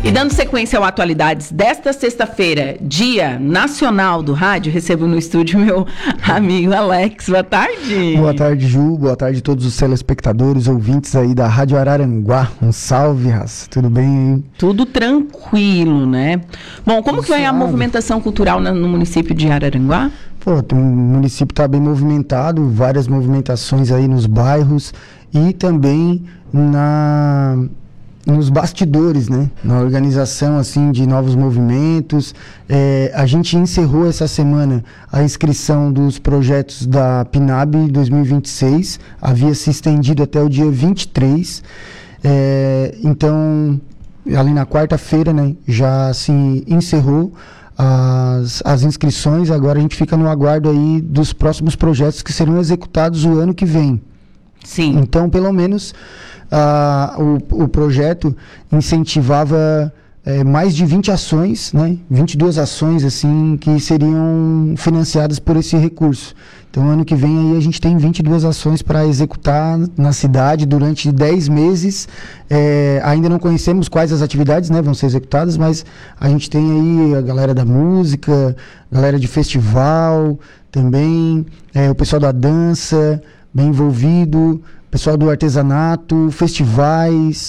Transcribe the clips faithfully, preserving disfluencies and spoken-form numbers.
E dando sequência ao Atualidades desta sexta-feira, Dia Nacional do Rádio, recebo no estúdio meu amigo Alex. Boa tarde. Boa tarde, Ju. Boa tarde a todos os telespectadores, ouvintes aí da Rádio Araranguá. Um salve, Raça. Tudo bem aí? Tudo tranquilo, né? Bom, como que vai a movimentação cultural no, no município de Araranguá? Pô, o município está bem movimentado, várias movimentações aí nos bairros e também na... nos bastidores, né? Na organização, assim, de novos movimentos. É, a gente encerrou essa semana a inscrição dos projetos da PNAB dois mil e vinte e seis. Havia se estendido até o dia vinte e três. É, então, ali na quarta-feira, né? Já se encerrou as, as inscrições. Agora a gente fica no aguardo aí dos próximos projetos que serão executados o ano que vem. Sim. Então, pelo menos... Uh, o, o projeto incentivava é, mais de vinte ações, né? vinte e duas ações assim, que seriam financiadas por esse recurso. Então, ano que vem aí a gente tem vinte e duas ações para executar na cidade durante dez meses. É, ainda não conhecemos quais as atividades, né, vão ser executadas, mas a gente tem aí a galera da música, galera de festival também, é, o pessoal da dança bem envolvido, pessoal do artesanato, festivais.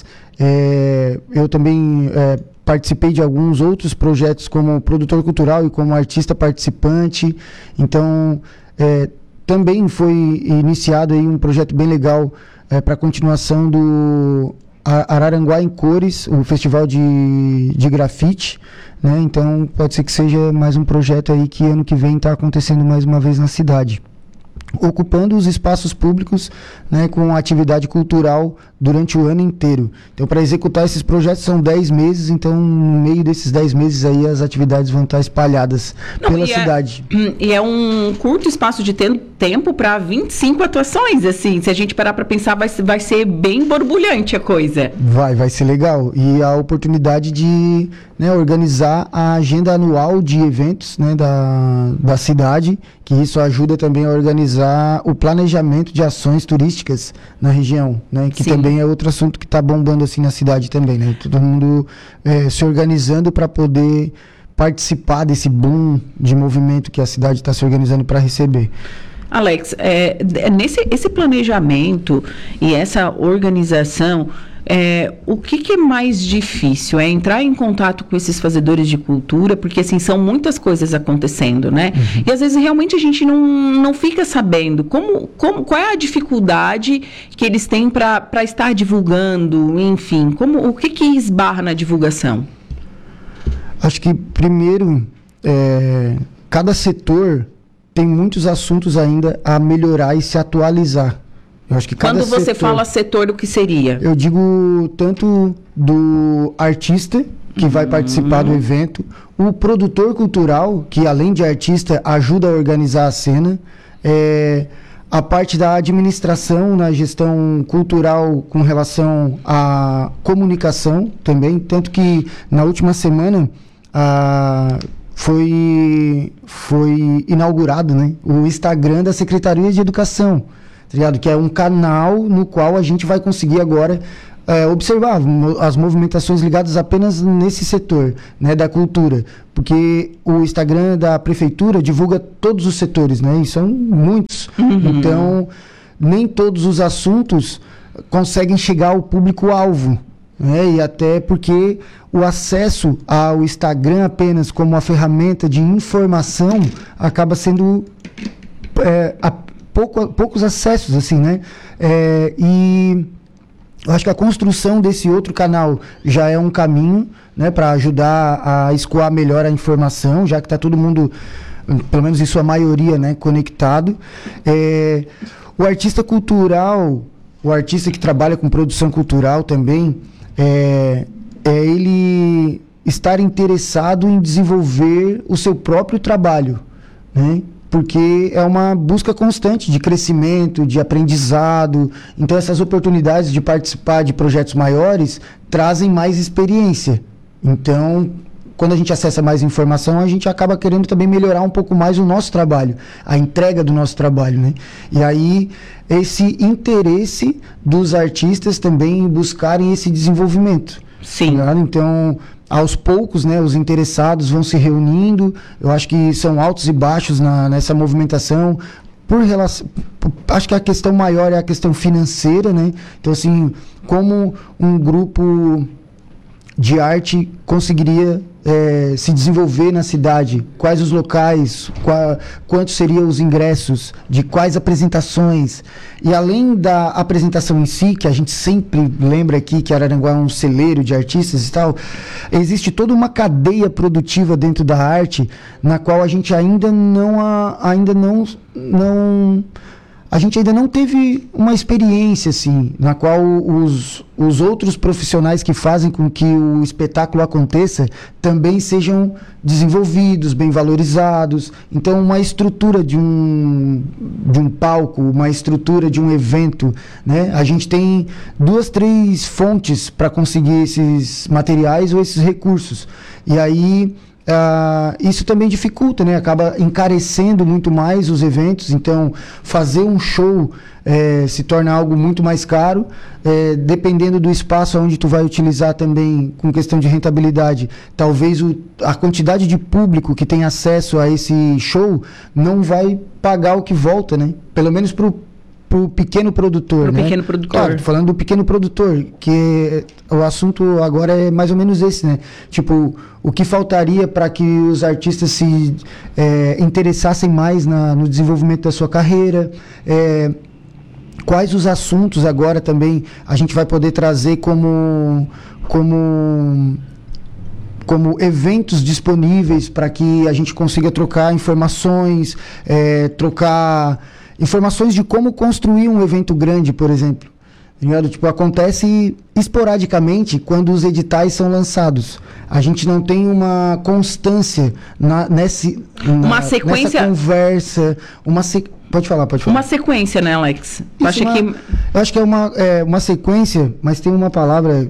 É, eu também é, participei de alguns outros projetos como produtor cultural e como artista participante. Então, é, também foi iniciado aí um projeto bem legal é, para a continuação do Araranguá em Cores, o festival de, de grafite, né? Então, pode ser que seja mais um projeto aí que ano que vem está acontecendo mais uma vez na cidade, ocupando os espaços públicos, né, com atividade cultural durante o ano inteiro. Então, para executar esses projetos são dez meses, então no meio desses dez meses aí as atividades vão estar espalhadas Não, pela e cidade. É, e é um curto espaço de te- tempo para vinte e cinco atuações, assim, se a gente parar para pensar, vai, vai ser bem borbulhante a coisa. Vai, vai ser legal. E a oportunidade de, né, organizar a agenda anual de eventos, né, da, da cidade, que isso ajuda também a organizar o planejamento de ações turísticas na região, né, que Sim. também é outro assunto que está bombando assim na cidade também, né, todo mundo é, se organizando para poder participar desse boom de movimento que a cidade está se organizando para receber. Alex, é, nesse esse planejamento e essa organização, É, o que, que é mais difícil? É entrar em contato com esses fazedores de cultura, porque assim, são muitas coisas acontecendo, né? Uhum. E às vezes realmente a gente não, não fica sabendo como, como, qual é a dificuldade que eles têm para estar divulgando, enfim, como, o que, que esbarra na divulgação? Acho que primeiro, é, cada setor tem muitos assuntos ainda a melhorar e se atualizar. Eu acho que cada Quando você setor, fala setor, o que seria? Eu digo tanto do artista, que uhum. vai participar do evento, o produtor cultural, que além de artista, ajuda a organizar a cena, é, a parte da administração na gestão cultural com relação à comunicação também, tanto que na última semana a... foi, foi inaugurado, né, o Instagram da Secretaria de Educação, que é um canal no qual a gente vai conseguir agora é, observar as movimentações ligadas apenas nesse setor, né, da cultura, porque o Instagram da prefeitura divulga todos os setores, né, e são muitos, uhum. Então nem todos os assuntos conseguem chegar ao público-alvo, né, e até porque o acesso ao Instagram apenas como uma ferramenta de informação acaba sendo é, a Pouco, poucos acessos, assim, né? É, e eu acho que a construção desse outro canal já é um caminho, né, para ajudar a escoar melhor a informação, já que está todo mundo, pelo menos em sua maioria, né, conectado. É, o artista cultural, o artista que trabalha com produção cultural também, é, é ele estar interessado em desenvolver o seu próprio trabalho, né? Porque é uma busca constante de crescimento, de aprendizado. Então, essas oportunidades de participar de projetos maiores trazem mais experiência. Então, quando a gente acessa mais informação, a gente acaba querendo também melhorar um pouco mais o nosso trabalho, a entrega do nosso trabalho, né? E aí, esse interesse dos artistas também em buscarem esse desenvolvimento. Sim. Tá? Então, aos poucos, né, os interessados vão se reunindo. Eu acho que são altos e baixos na, nessa movimentação. Por relação, acho que a questão maior é a questão financeira, né? Então, assim, como um grupo de arte conseguiria é, se desenvolver na cidade, quais os locais, qua, quantos seriam os ingressos, de quais apresentações, e além da apresentação em si, que a gente sempre lembra aqui que Araranguá é um celeiro de artistas e tal, existe toda uma cadeia produtiva dentro da arte, na qual a gente ainda não, a, ainda não, não a gente ainda não teve uma experiência, assim, na qual os, os outros profissionais que fazem com que o espetáculo aconteça também sejam desenvolvidos, bem valorizados. Então, uma estrutura de um, de um palco, uma estrutura de um evento, né? A gente tem duas, três fontes para conseguir esses materiais ou esses recursos. E aí... Uh, isso também dificulta, né? Acaba encarecendo muito mais os eventos. Então, fazer um show é, se torna algo muito mais caro, é, dependendo do espaço onde tu vai utilizar também, com questão de rentabilidade. Talvez o, a quantidade de público que tem acesso a esse show não vai pagar o que volta, né? Pelo menos para o pequeno produtor, Pro né? pequeno produtor. Claro, tô falando do pequeno produtor, que o assunto agora é mais ou menos esse, né? Tipo, o que faltaria para que os artistas se é, interessassem mais na, no desenvolvimento da sua carreira, é, quais os assuntos agora também a gente vai poder trazer como, como, como eventos disponíveis para que a gente consiga trocar informações, é, trocar informações de como construir um evento grande, por exemplo. Tipo, acontece esporadicamente quando os editais são lançados. A gente não tem uma constância na, nesse, na, uma sequência, nessa conversa. Uma se... Pode falar, pode falar. Uma sequência, né, Alex? Eu acho uma, que... eu acho que é uma, é uma sequência, mas tem uma palavra...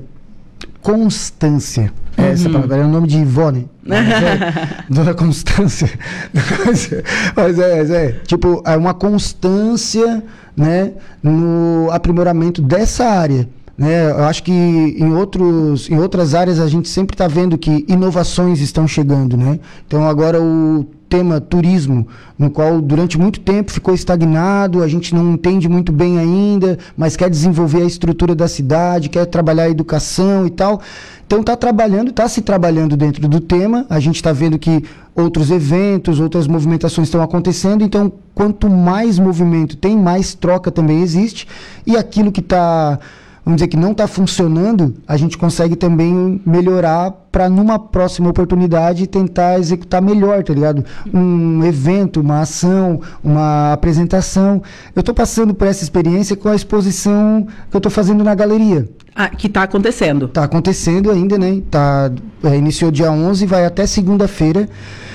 Constância. Uhum. Essa palavra é o nome de Ivone. É, Dona Constância. mas, mas é, é, tipo, é uma constância, né, no aprimoramento dessa área. Né? Eu acho que em, outros, em outras áreas a gente sempre está vendo que inovações estão chegando. Né? Então agora o tema turismo, no qual durante muito tempo ficou estagnado, a gente não entende muito bem ainda, mas quer desenvolver a estrutura da cidade, quer trabalhar a educação e tal. Então está trabalhando, está se trabalhando dentro do tema, a gente está vendo que outros eventos, outras movimentações estão acontecendo, então quanto mais movimento tem, mais troca também existe, e aquilo que está... vamos dizer que não está funcionando, a gente consegue também melhorar para numa próxima oportunidade tentar executar melhor, tá ligado? Um evento, uma ação, uma apresentação. Eu estou passando por essa experiência com a exposição que eu estou fazendo na galeria. Ah, que está acontecendo. Está acontecendo ainda, né? Tá, é, iniciou dia onze, vai até segunda-feira.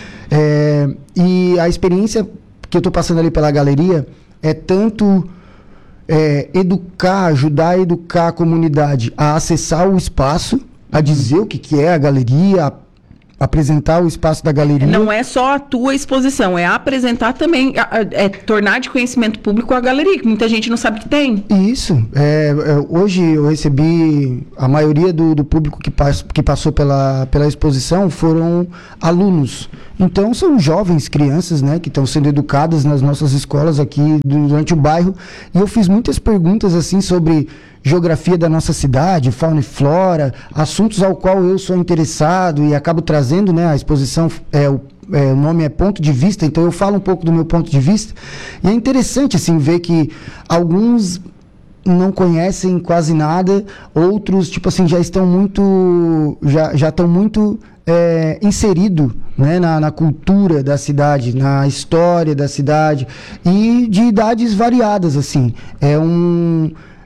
É, e a experiência que eu estou passando ali pela galeria é tanto... É, educar, ajudar a educar a comunidade a acessar o espaço, a dizer o que, que é a galeria, a apresentar o espaço da galeria. Não é só a tua exposição, é apresentar também, é, é tornar de conhecimento público a galeria, que muita gente não sabe que tem. Isso. É, é, hoje eu recebi, a maioria do, do público que, pass, que passou pela, pela exposição foram alunos. Então são jovens, crianças, né, que estão sendo educadas nas nossas escolas aqui durante o bairro. E eu fiz muitas perguntas assim sobre geografia da nossa cidade, fauna e flora, assuntos ao qual eu sou interessado e acabo trazendo, né, a exposição, é, o, é, o nome é Ponto de Vista, então eu falo um pouco do meu ponto de vista. E é interessante assim ver que alguns não conhecem quase nada, outros tipo assim já estão muito já já estão muito é, inserido, né, na, na cultura da cidade, na história da cidade, e de idades variadas assim. É um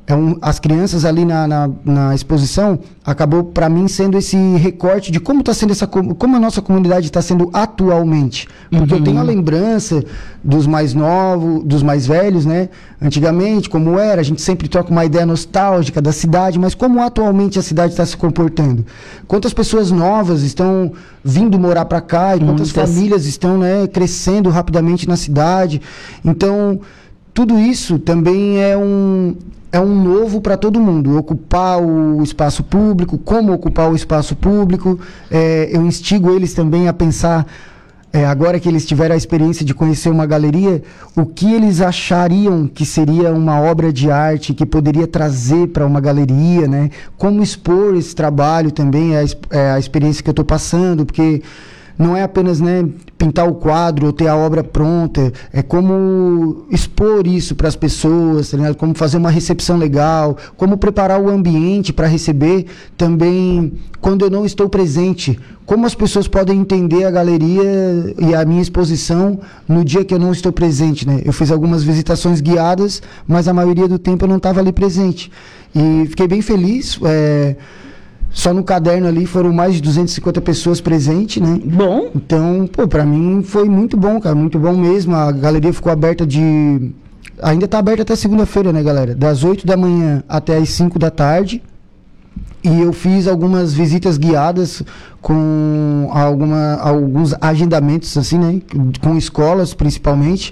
é um, as crianças ali na, na, na exposição, acabou para mim sendo esse recorte de como está sendo essa, como a nossa comunidade está sendo atualmente. Porque uhum. eu tenho a lembrança dos mais novos, dos mais velhos, né? Antigamente, como era, a gente sempre troca uma ideia nostálgica da cidade, mas como atualmente a cidade está se comportando? Quantas pessoas novas estão vindo morar para cá e quantas Muitas. famílias estão, né, crescendo rapidamente na cidade? Então, tudo isso também é um é um novo para todo mundo, ocupar o espaço público, como ocupar o espaço público. É, eu instigo eles também a pensar, é, agora que eles tiveram a experiência de conhecer uma galeria, o que eles achariam que seria uma obra de arte que poderia trazer para uma galeria, né? Como expor esse trabalho também, é a, é a experiência que eu estou passando, porque não é apenas, né, pintar o quadro ou ter a obra pronta, é como expor isso para as pessoas, tá ligado? Como fazer uma recepção legal, como preparar o ambiente para receber também quando eu não estou presente, como as pessoas podem entender a galeria e a minha exposição no dia que eu não estou presente, né? Eu fiz algumas visitações guiadas, mas a maioria do tempo eu não estava ali presente. E fiquei bem feliz, é... Só no caderno ali foram mais de duzentas e cinquenta pessoas presentes, né? Bom. Então, pô, pra mim foi muito bom, cara, muito bom mesmo. A galeria ficou aberta de... Ainda tá aberta até segunda-feira, né, galera? Das oito da manhã até as cinco da tarde. E eu fiz algumas visitas guiadas com alguma, alguns agendamentos, assim, né? Com escolas, principalmente.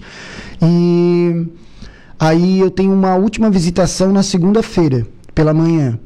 E aí eu tenho uma última visitação na segunda-feira, pela manhã.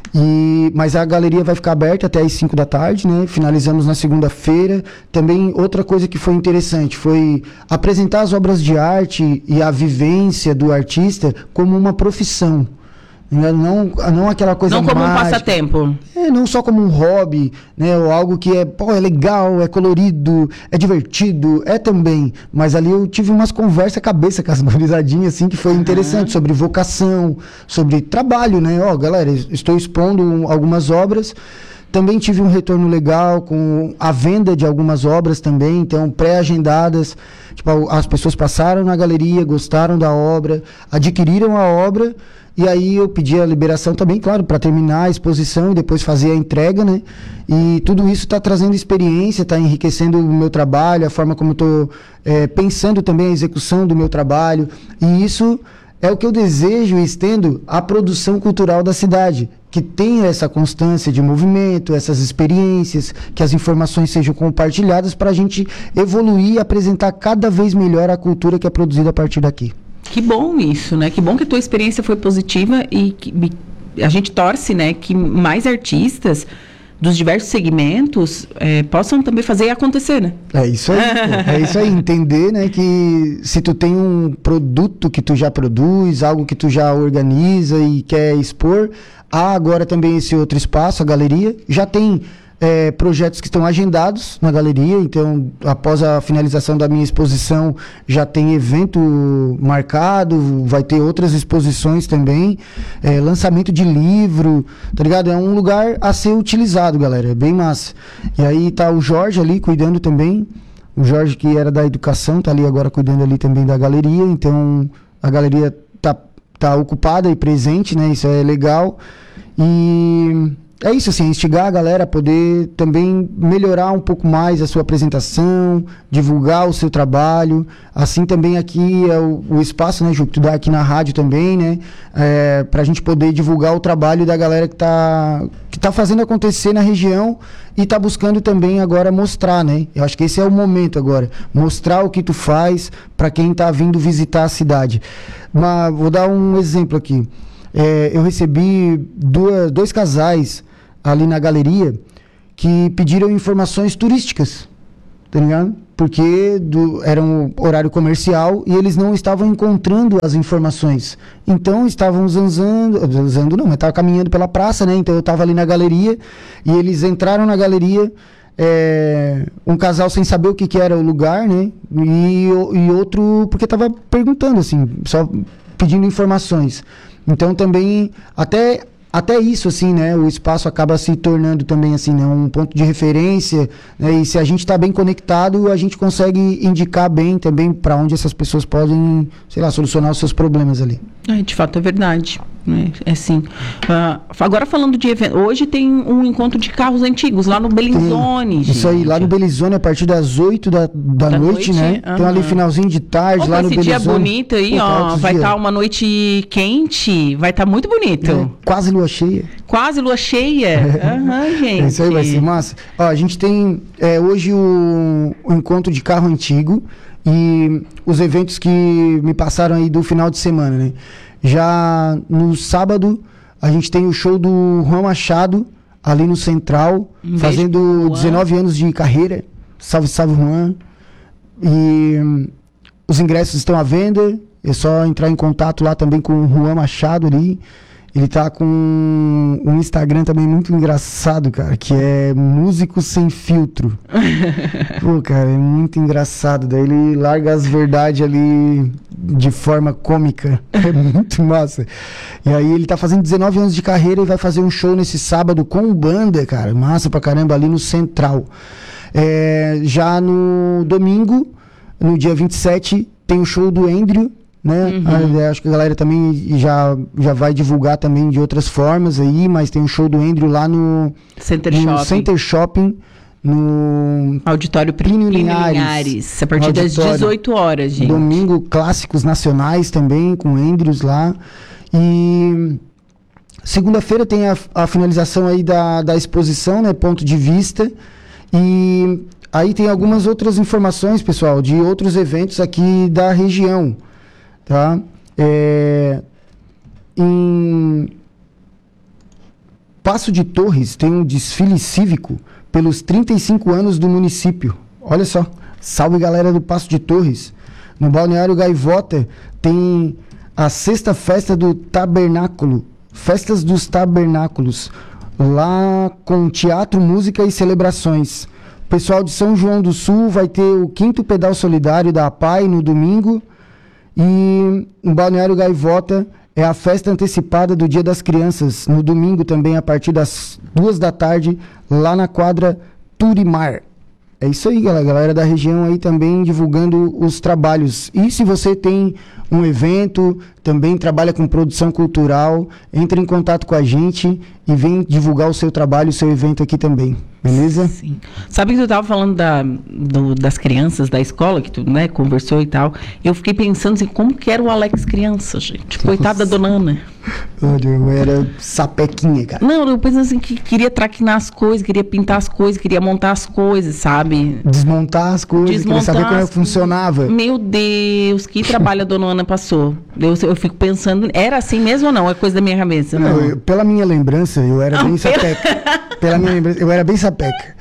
E, mas a galeria vai ficar aberta até as cinco da tarde, né? Finalizamos na segunda-feira. Também outra coisa que foi interessante foi apresentar as obras de arte e a vivência do artista como uma profissão. Não, não aquela coisa Não como mágica, um passatempo. É, não só como um hobby, né? Ou algo que é, pô, é legal, é colorido, é divertido, é também. Mas ali eu tive umas conversas cabeça com as gurizadinhas, assim, que foi interessante, uhum. sobre vocação, sobre trabalho, né? Ó, galera, estou expondo algumas obras. Também tive um retorno legal com a venda de algumas obras também, então pré-agendadas. Tipo, as pessoas passaram na galeria, gostaram da obra, adquiriram a obra. E aí eu pedi a liberação também, claro, para terminar a exposição e depois fazer a entrega, né? E tudo isso está trazendo experiência, está enriquecendo o meu trabalho, a forma como eu estou é, pensando também a execução do meu trabalho. E isso é o que eu desejo e estendo à produção cultural da cidade, que tenha essa constância de movimento, essas experiências, que as informações sejam compartilhadas para a gente evoluir e apresentar cada vez melhor a cultura que é produzida a partir daqui. Que bom isso, né? Que bom que a tua experiência foi positiva e que a gente torce, né, que mais artistas dos diversos segmentos é, possam também fazer acontecer, né? É isso aí, pô, é isso aí, entender, né, que se tu tem um produto que tu já produz, algo que tu já organiza e quer expor, há agora também esse outro espaço, a galeria, já tem É, projetos que estão agendados na galeria, então após a finalização da minha exposição já tem evento marcado, vai ter outras exposições também, é, lançamento de livro, tá ligado? É um lugar a ser utilizado, galera, é bem massa. E aí tá o Jorge ali cuidando também, o Jorge que era da educação, tá ali agora cuidando ali também da galeria, então a galeria tá, tá ocupada e presente, né? Isso é legal. E é isso, assim, instigar a galera a poder também melhorar um pouco mais a sua apresentação, divulgar o seu trabalho. Assim também aqui é o, o espaço, né, Ju, que tu dá aqui na rádio também, né? É, pra gente poder divulgar o trabalho da galera que tá, que tá fazendo acontecer na região e tá buscando também agora mostrar, né? Eu acho que esse é o momento agora. Mostrar o que tu faz para quem tá vindo visitar a cidade. Mas vou dar um exemplo aqui. É, eu recebi duas, dois casais ali na galeria que pediram informações turísticas, tá ligado? Porque do, era um horário comercial e eles não estavam encontrando as informações. Então estavam zanzando, zanzando não, mas estavam caminhando pela praça, né? Então eu estava ali na galeria e eles entraram na galeria, é, um casal sem saber o que, que era o lugar, né? E, e outro porque estava perguntando, assim, só pedindo informações. Então também, até, até isso, assim, né, o espaço acaba se tornando também, assim, né, um ponto de referência, né, e se a gente está bem conectado, a gente consegue indicar bem também para onde essas pessoas podem, sei lá, solucionar os seus problemas ali. É, de fato é verdade. É, é sim. Uh, agora falando de evento, hoje tem um encontro de carros antigos lá no Bellinzone. Isso aí, lá no Bellinzone, a partir das oito da, da, da noite, noite, né? Uhum. Então ali finalzinho de tarde, Opa, lá no esse Bellinzone. Esse dia bonito aí, Pô, ó, vai estar tá uma noite quente, vai estar tá muito bonito. É, quase lua cheia. Quase lua cheia. Aham, uhum, gente. Isso aí vai ser massa. Ó, a gente tem é, hoje o, o encontro de carro antigo e os eventos que me passaram aí do final de semana, né? Já no sábado, a gente tem o show do Juan Machado, ali no Central, um fazendo dezenove anos de carreira. Salve, salve, Juan. E hum, os ingressos estão à venda. É só entrar em contato lá também com o Juan Machado ali. Ele tá com um Instagram também muito engraçado, cara, que é Músico Sem Filtro. Pô, cara, é muito engraçado. Daí ele larga as verdades ali de forma cômica. É muito massa. E aí ele tá fazendo dezenove anos de carreira e vai fazer um show nesse sábado com banda, cara. Massa pra caramba, ali no Central. É, já no domingo, no dia vinte e sete, tem o show do Andrew, né? Uhum. Ah, acho que a galera também já, já vai divulgar também de outras formas aí, mas tem um show do Andrew lá no Center no Shopping, Center Shopping no Auditório Plínio Linhares, Linhares a partir das dezoito horas, gente. Domingo, clássicos nacionais também, com Andrews lá. E segunda-feira tem a, a finalização aí da, da exposição, né? Ponto de Vista. E aí tem algumas outras informações, pessoal, de outros eventos aqui da região. Tá? É, em Passo de Torres tem um desfile cívico pelos trinta e cinco anos do município. Olha só, salve galera do Passo de Torres. No Balneário Gaivota tem a sexta festa do Tabernáculo, Festas dos Tabernáculos, lá com teatro, música e celebrações. O pessoal de São João do Sul vai ter o quinto pedal solidário da A P A I no domingo. E no Balneário Gaivota é a festa antecipada do Dia das Crianças, no domingo também, a partir das duas da tarde, lá na quadra Turimar. É isso aí, galera. Galera da região aí também divulgando os trabalhos. E se você tem um evento, também trabalha com produção cultural, entre em contato com a gente e vem divulgar o seu trabalho, o seu evento aqui também. Beleza? Sim. Sabe que tu estava falando da, do, das crianças da escola, que tu, né, conversou e tal. Eu fiquei pensando assim, como que era o Alex criança, gente? Coitada da dona Ana. Eu era sapequinha, cara. Não, eu pensando assim, que queria traquinar as coisas, queria pintar as coisas, queria montar as coisas, sabe? Desmontar as coisas, Desmontar queria saber como é as... que funcionava. Meu Deus, que trabalho a dona Ana passou. Eu, eu fico pensando, era assim mesmo ou não? É coisa da minha cabeça? Não, não eu, pela minha lembrança, eu era não, bem pela... sapeca. Pela minha lembrança, eu era bem sapeca.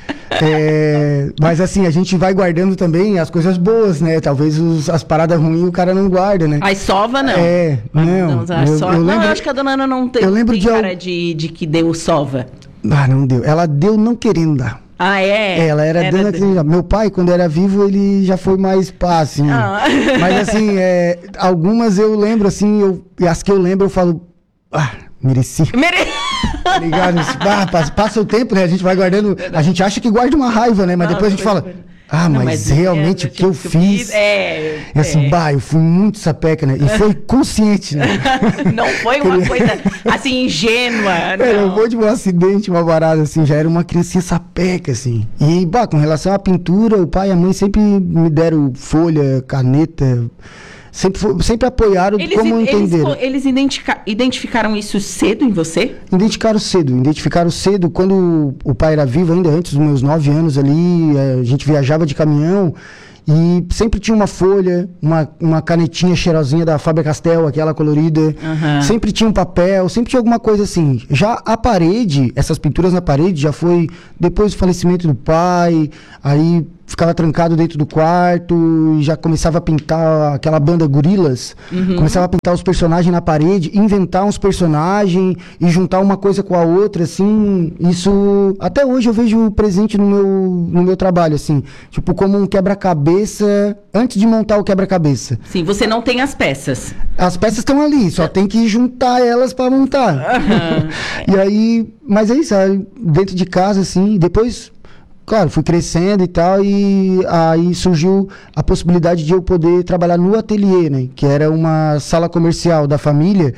É, mas assim, a gente vai guardando também as coisas boas, né? Talvez os, as paradas ruins o cara não guarda, né? As sova, não. É, não. não, eu, sova. eu, lembro, não eu acho que a dona Ana não tem, eu lembro tem de cara al... de, de que deu sova. Ah, não deu. Ela deu não querendo dar. Ah, é? Ela era, era dando aquele... Meu pai, quando era vivo, ele já foi mais pá, assim. Ah. Mas assim, é, algumas eu lembro, assim, eu, e as que eu lembro, eu falo... Ah, mereci. Mereci. Tá ligado? Ah, passa, passa o tempo, né? A gente vai guardando... A gente acha que guarda uma raiva, né? Mas ah, depois a gente fala... Ah, não, mas, mas realmente é, o que eu fiz... É, é assim, é. bah, eu fui muito sapeca, né? E foi consciente, né? Não foi uma coisa, assim, ingênua. Não. É, não foi de um acidente, uma parada, assim. Já era uma criancinha sapeca, assim. E, bah, com relação à pintura, o pai e a mãe sempre me deram folha, caneta... Sempre, foi, sempre apoiaram eles, como entenderam. Eles, eles identifica, identificaram isso cedo em você? Identificaram cedo, identificaram cedo. Quando o pai era vivo, ainda antes dos meus nove anos ali, a gente viajava de caminhão e sempre tinha uma folha, uma, uma canetinha cheirosinha da Faber-Castell, aquela colorida. Uhum. Sempre tinha um papel, sempre tinha alguma coisa assim. Já a parede, essas pinturas na parede, já foi depois do falecimento do pai, aí... ficava trancado dentro do quarto e já começava a pintar aquela banda Gorilas, uhum. Começava a pintar os personagens na parede, inventar uns personagens e juntar uma coisa com a outra, assim, isso até hoje eu vejo presente no meu, no meu trabalho, assim, tipo como um quebra-cabeça antes de montar o quebra-cabeça. Sim, você não tem as peças. As peças estão ali, só tem que juntar elas para montar. Uhum. E aí, mas é isso, dentro de casa, assim, depois... Claro, fui crescendo e tal, e aí surgiu a possibilidade de eu poder trabalhar no ateliê, né? Que era uma sala comercial da família,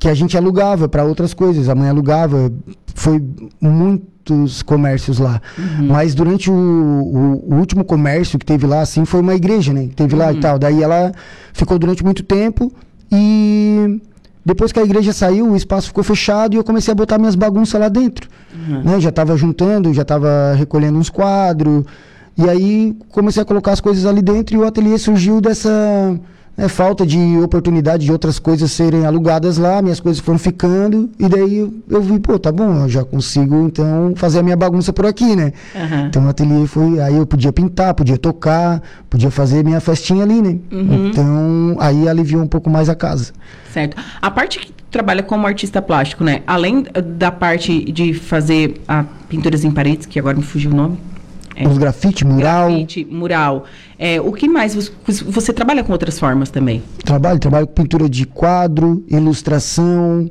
que a gente alugava para outras coisas. A mãe alugava, foi muitos comércios lá. Uhum. Mas durante o, o, o último comércio que teve lá, assim, foi uma igreja, né? Que teve lá uhum. e tal. Daí ela ficou durante muito tempo e depois que a igreja saiu, o espaço ficou fechado e eu comecei a botar minhas bagunças lá dentro. Uhum. Né? Já estava juntando, já estava recolhendo uns quadros. E aí comecei a colocar as coisas ali dentro e o ateliê surgiu dessa... É, falta de oportunidade de outras coisas serem alugadas lá, minhas coisas foram ficando, e daí eu, eu vi, pô, tá bom, eu já consigo então fazer a minha bagunça por aqui, né? Uhum. Então o ateliê foi, aí eu podia pintar, podia tocar, podia fazer minha festinha ali, né? Uhum. Então aí aliviou um pouco mais a casa. Certo. A parte que tu trabalha como artista plástico, né? Além da parte de fazer a pinturas em paredes, que agora me fugiu o nome. É. Os grafite, mural. Grafite, mural. É, o que mais? Você, você trabalha com outras formas também? Trabalho, trabalho com pintura de quadro, ilustração.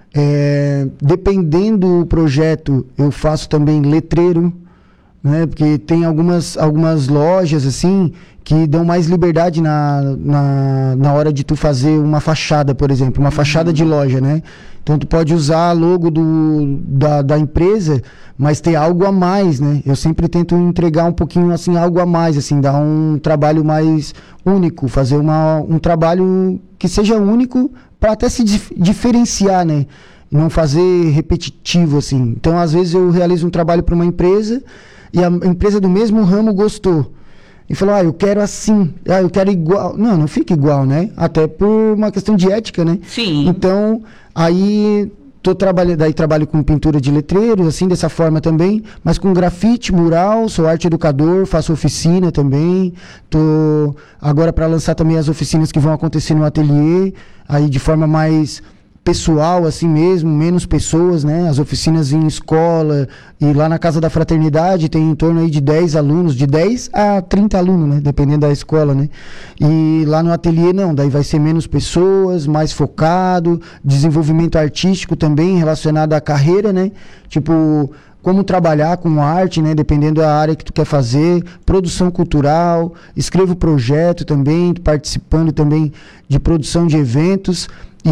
É, dependendo do projeto, eu faço também letreiro, né? Porque tem algumas, algumas lojas assim que dão mais liberdade na, na, na hora de tu fazer uma fachada, por exemplo, uma fachada de loja, né? Então tu pode usar logo do, da, da empresa, mas ter algo a mais, né? Eu sempre tento entregar um pouquinho assim, algo a mais, assim, dar um trabalho mais único, fazer uma, um trabalho que seja único para até se dif- diferenciar, né? Não fazer repetitivo, assim. Então, às vezes eu realizo um trabalho para uma empresa e a empresa do mesmo ramo gostou. E falou, ah, eu quero assim, ah, eu quero igual. Não, não fica igual, né? Até por uma questão de ética, né? Sim. Então, aí tô trabalhando, daí trabalho com pintura de letreiros, assim, dessa forma também, mas com grafite, mural, sou arte educador, faço oficina também. Tô agora para lançar também as oficinas que vão acontecer no ateliê, aí de forma mais pessoal, assim mesmo, menos pessoas, né? As oficinas em escola e lá na Casa da Fraternidade tem em torno aí de dez alunos, de dez a trinta alunos, né? Dependendo da escola, né? E lá no ateliê não, daí vai ser menos pessoas, mais focado, desenvolvimento artístico também relacionado à carreira, né? Tipo, como trabalhar com arte, né? Dependendo da área que tu quer fazer, produção cultural, escrevo projeto também, participando também de produção de eventos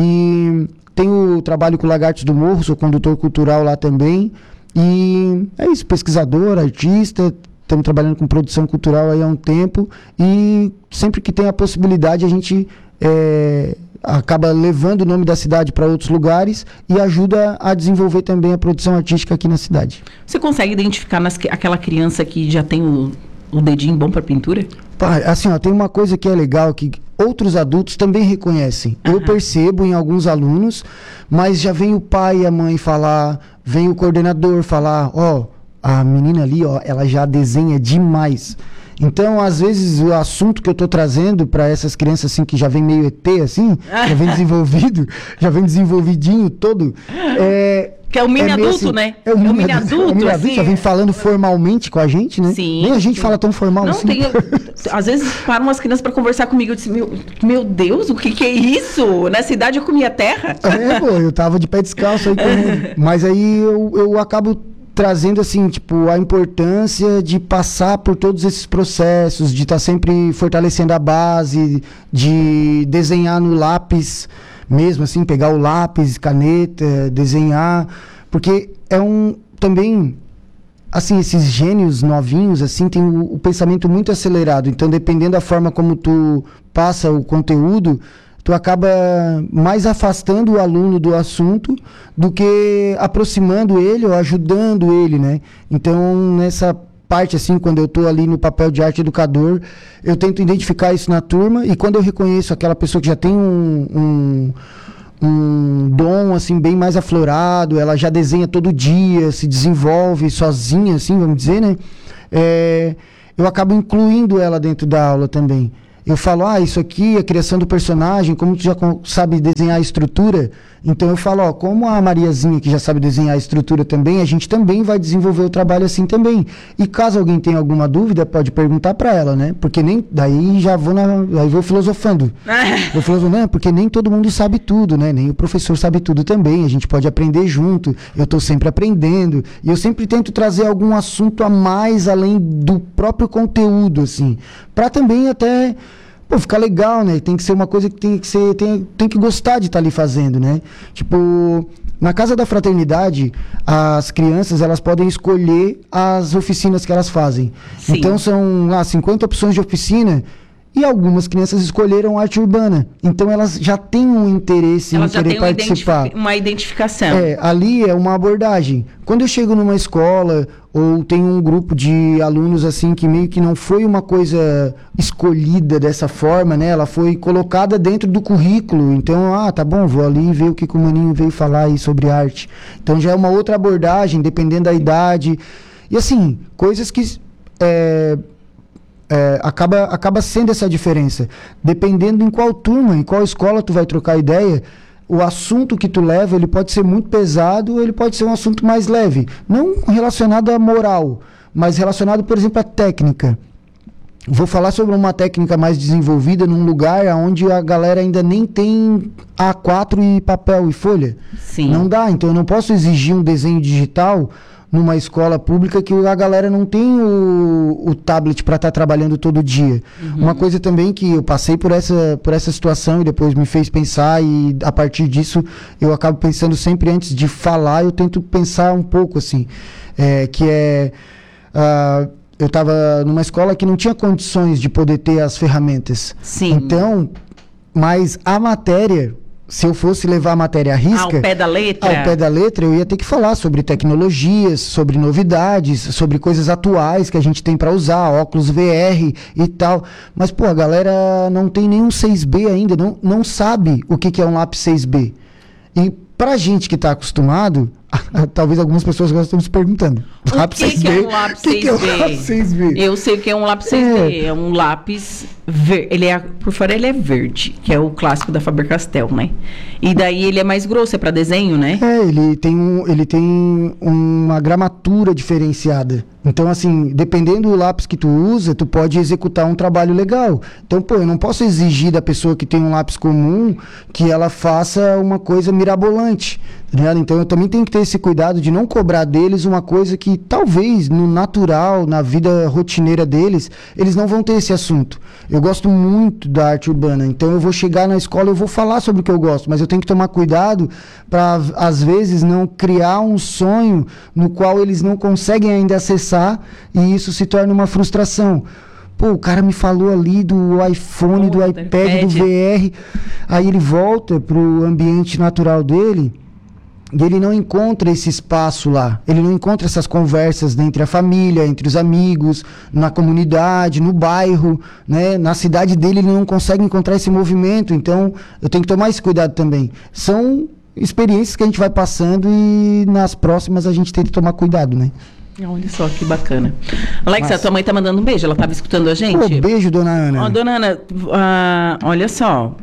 e tenho trabalho com Lagartos do Morro, sou condutor cultural lá também. E é isso, pesquisador, artista, estamos trabalhando com produção cultural aí há um tempo. E sempre que tem a possibilidade, a gente é, acaba levando o nome da cidade para outros lugares e ajuda a desenvolver também a produção artística aqui na cidade. Você consegue identificar nas, aquela criança que já tem o, o dedinho bom para pintura? Assim, ó, tem uma coisa que é legal, que outros adultos também reconhecem. Uhum. Eu percebo em alguns alunos, mas já vem o pai e a mãe falar, vem o coordenador falar, ó, oh, a menina ali, ó, ela já desenha demais. Então, às vezes, o assunto que eu tô trazendo para essas crianças, assim, que já vem meio E T, assim, já vem desenvolvido, já vem desenvolvidinho todo, é... Que é o mini é adulto, assim, né? É o mini, é o mini adulto, adulto, é o mini adulto assim. Já vem falando formalmente com a gente, né? Sim. Nem a gente sim. fala tão formal Não, assim. Tem, às vezes param umas crianças para conversar comigo. Eu disse, meu, meu Deus, o que que é isso? Nessa idade eu comia terra? É, pô, eu tava de pé descalço aí comendo. Mas aí eu, eu acabo trazendo, assim, tipo, a importância de passar por todos esses processos, de estar tá sempre fortalecendo a base, de desenhar no lápis mesmo, assim, pegar o lápis, caneta, desenhar, porque é um, também, assim, esses gênios novinhos, assim, tem o, o pensamento muito acelerado, então, dependendo da forma como tu passa o conteúdo, tu acaba mais afastando o aluno do assunto do que aproximando ele ou ajudando ele, né? Então, nessa parte, assim, quando eu estou ali no papel de arte educador, eu tento identificar isso na turma e quando eu reconheço aquela pessoa que já tem um, um, um dom, assim, bem mais aflorado, ela já desenha todo dia, se desenvolve sozinha, assim, vamos dizer, né? É, eu acabo incluindo ela dentro da aula também. Eu falo, ah, isso aqui, a criação do personagem, como tu já sabe desenhar a estrutura, então eu falo, ó, como a Mariazinha que já sabe desenhar a estrutura também, a gente também vai desenvolver o trabalho assim também. E caso alguém tenha alguma dúvida, pode perguntar para ela, né? Porque nem, daí já vou na, aí vou filosofando. Vou filosofando, né? Porque nem todo mundo sabe tudo, né? Nem o professor sabe tudo também, a gente pode aprender junto, eu tô sempre aprendendo, e eu sempre tento trazer algum assunto a mais além do próprio conteúdo, assim, para também até... pô, fica legal, né? Tem que ser uma coisa que tem que ser, tem, tem que gostar de estar ali fazendo, né? Tipo, na Casa da Fraternidade, as crianças, elas podem escolher as oficinas que elas fazem. Sim. Então, são lá cinquenta opções de oficina. E algumas crianças escolheram arte urbana. Então, elas já têm um interesse elas em querer já têm participar. Uma, identifi- uma identificação. É, ali é uma abordagem. Quando eu chego numa escola, ou tem um grupo de alunos, assim, que meio que não foi uma coisa escolhida dessa forma, né? Ela foi colocada dentro do currículo. Então, ah, tá bom, vou ali ver o que, que o maninho veio falar aí sobre arte. Então, já é uma outra abordagem, dependendo da idade. E, assim, coisas que... É, É, acaba, acaba sendo essa diferença. Dependendo em qual turma, em qual escola tu vai trocar ideia, o assunto que tu leva, ele pode ser muito pesado, ele pode ser um assunto mais leve. Não relacionado à moral, mas relacionado, por exemplo, à técnica. Vou falar sobre uma técnica mais desenvolvida num lugar onde a galera ainda nem tem A quatro e papel e folha. Sim. Não dá, então eu não posso exigir um desenho digital numa escola pública que a galera não tem o, o tablet para estar tá trabalhando todo dia. Uhum. Uma coisa também que eu passei por essa, por essa situação e depois me fez pensar, e a partir disso eu acabo pensando sempre antes de falar, eu tento pensar um pouco assim, é, que é... Uh, eu estava numa escola que não tinha condições de poder ter as ferramentas. Sim. Então, mas a matéria... Se eu fosse levar a matéria à risca, ao pé da letra, ao pé da letra, eu ia ter que falar sobre tecnologias, sobre novidades, sobre coisas atuais que a gente tem para usar, óculos V R e tal. Mas, pô, a galera não tem nenhum seis B ainda, não, não sabe o que, que é um lápis seis B. E pra gente que está acostumado, talvez algumas pessoas agora estão se perguntando. O lápis que, que é um lápis seis B? Que que é um lápis seis B? Eu sei o que é um lápis seis B. É, é um lápis verde. Ele é, por fora ele é verde, que é o clássico da Faber-Castell, né? E daí ele é mais grosso, é para desenho, né? É, ele tem, um, ele tem uma gramatura diferenciada. Então, assim, dependendo do lápis que tu usa, tu pode executar um trabalho legal. Então, pô, eu não posso exigir da pessoa que tem um lápis comum que ela faça uma coisa mirabolante, tá ligado? Então, eu também tenho que ter esse cuidado de não cobrar deles uma coisa que talvez no natural, na vida rotineira deles, eles não vão ter esse assunto. Eu gosto muito da arte urbana, então eu vou chegar na escola, eu vou falar sobre o que eu gosto, mas eu tenho que tomar cuidado para, às vezes, não criar um sonho no qual eles não conseguem ainda acessar e isso se torna uma frustração. Pô, o cara me falou ali do iPhone, oh, do iPad, iPad, do V R, aí ele volta pro ambiente natural dele e ele não encontra esse espaço lá, ele não encontra essas conversas entre a família, entre os amigos, na comunidade, no bairro, né? Na cidade dele ele não consegue encontrar esse movimento, então eu tenho que tomar esse cuidado também. São experiências que a gente vai passando e nas próximas a gente tem que tomar cuidado, né? Olha só que bacana. Alexa, Mas... tua mãe tá mandando um beijo, ela tava escutando a gente? Um beijo, dona Ana. Ó, dona Ana, uh, olha só,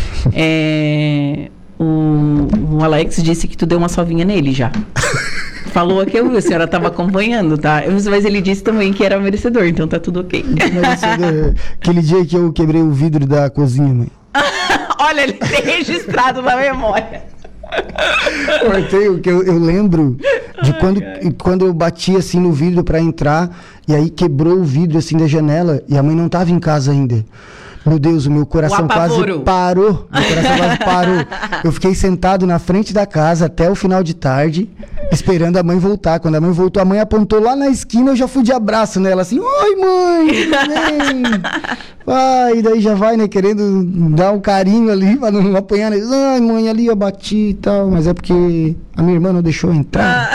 é... O, o Alex disse que tu deu uma sovinha nele já. Falou que eu vi, a senhora estava acompanhando, tá? Mas ele disse também que era merecedor, então tá tudo ok. Aquele dia que eu quebrei o vidro da cozinha, mãe. Olha, ele tem registrado na memória. Cortei, que eu, eu lembro de quando, quando eu bati assim no vidro para entrar, e aí quebrou o vidro assim da janela, e a mãe não estava em casa ainda. Meu Deus, o meu coração quase parou. Meu coração quase parou. Eu fiquei sentado na frente da casa até o final de tarde, esperando a mãe voltar. Quando a mãe voltou, a mãe apontou lá na esquina, eu já fui de abraço nela, assim, oi mãe, tudo bem? Ah, e daí já vai, né, querendo dar um carinho ali, pra não apanhar. Né? Ai, mãe, ali eu bati e tal, mas é porque a minha irmã não deixou entrar.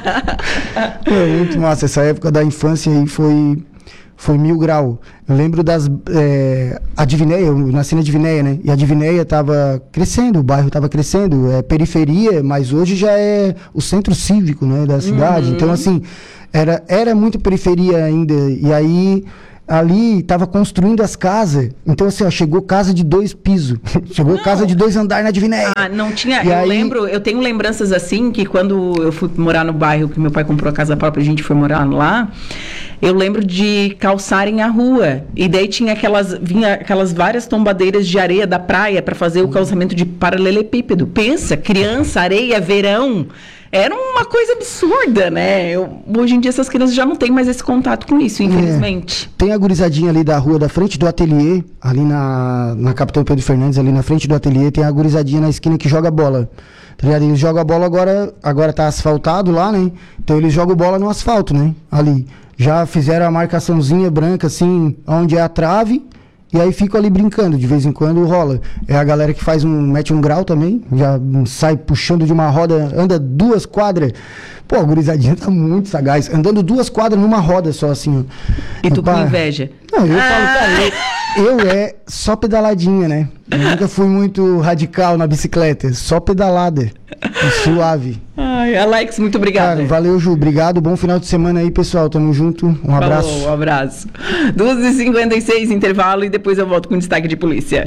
É muito massa, essa época da infância aí foi... Foi mil grau. Eu lembro das... É, a Divinéia, eu nasci na Divinéia, né? E a Divinéia estava crescendo, o bairro estava crescendo. É periferia, mas hoje já é o centro cívico, né, da cidade. Uhum. Então, assim, era, era muito periferia ainda. E aí, ali, estava construindo as casas. Então, assim, ó, chegou casa de dois pisos. Chegou não. casa de dois andares na Divinéia. Ah, não tinha... E eu aí... lembro... Eu tenho lembranças, assim, que quando eu fui morar no bairro, que meu pai comprou a casa própria, a gente foi morar lá... Eu lembro de calçarem a rua. E daí tinha aquelas... Vinha aquelas várias tombadeiras de areia da praia para fazer o calçamento de paralelepípedo. Pensa, criança, areia, verão... era uma coisa absurda, né? Eu, hoje em dia essas crianças já não têm mais esse contato com isso, infelizmente. É. Tem a gurizadinha ali da rua, da frente do ateliê, ali na, na Capitão Pedro Fernandes, ali na frente do ateliê, tem a gurizadinha na esquina que joga bola. Tá ligado? Eles jogam a bola agora, agora tá asfaltado lá, né? Então eles jogam bola no asfalto, né? Ali. Já fizeram a marcaçãozinha branca, assim, onde é a trave. E aí ficam ali brincando, de vez em quando rola. É a galera que faz um, mete um grau também, já sai puxando de uma roda, anda duas quadras. Pô, a gurizadinha tá muito sagaz, andando duas quadras numa roda só, assim, ó. E tu Pá, com inveja? Não, eu ah. falo, cara, eu, eu é só pedaladinha, né? Eu nunca fui muito radical na bicicleta, só pedalada, suave. Ai, Alex, muito obrigado. Cara, valeu, Ju, obrigado, bom final de semana aí, pessoal, tamo junto, um abraço. Falou, um abraço. duas e cinquenta e seis, intervalo, e depois eu volto com destaque de polícia.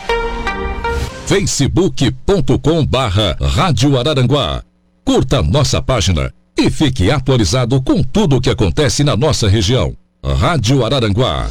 facebook ponto com barra Rádio Araranguá. Curta nossa página e fique atualizado com tudo o que acontece na nossa região. Rádio Araranguá.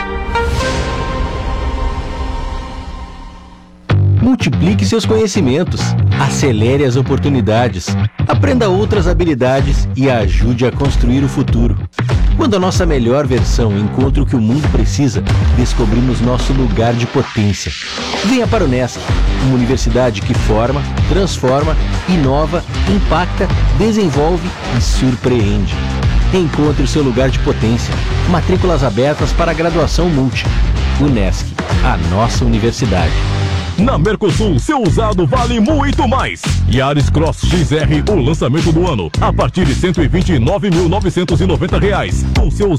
Multiplique seus conhecimentos, acelere as oportunidades, aprenda outras habilidades e ajude a construir o futuro. Quando a nossa melhor versão encontra o que o mundo precisa, descobrimos nosso lugar de potência. Venha para o Unesc, uma universidade que forma, transforma, inova, impacta, desenvolve e surpreende. Encontre o seu lugar de potência. Matrículas abertas para a graduação Multi. Unesc, a nossa universidade. Na Mercosul, seu usado vale muito mais. Yaris Cross X R, o lançamento do ano, a partir de cento e vinte e nove mil novecentos e noventa reais. Com seu